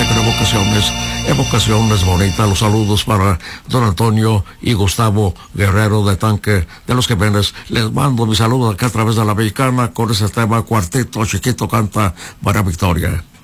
siempre evocaciones bonitas. Los saludos para don Antonio y Gustavo Guerrero de Tanque de los Jiménez. Les mando mi saludo acá a través de la Mexicana con ese tema Cuartito Chiquito canta para Victoria.